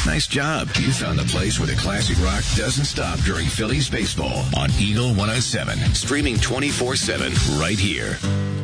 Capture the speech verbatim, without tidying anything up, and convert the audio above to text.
Nice job. You found the place where the classic rock doesn't stop during Phillies baseball on Eagle one oh seven. Streaming twenty-four seven right here.